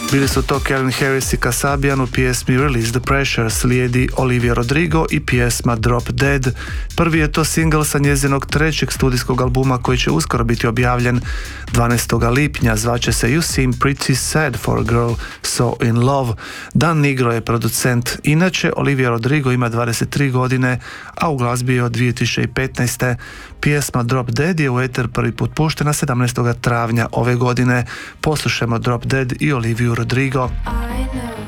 Bili su to Calvin Harris i Kasabian u pjesmi Release the Pressure, slijedi Olivia Rodrigo i pjesma Drop Dead. Prvi je to singl sa njezinog trećeg studijskog albuma koji će uskoro biti objavljen 12. lipnja, zvaće se You Seem Pretty Sad for a Girl So in Love. Dan Nigro je producent. Inače, Olivia Rodrigo ima 23 godine, a u glazbi je od 2015. Pjesma Drop Dead je u eter prvi put puštena 17. travnja ove godine. Poslušajmo Drop Dead i Oliviju Rodrigo. I know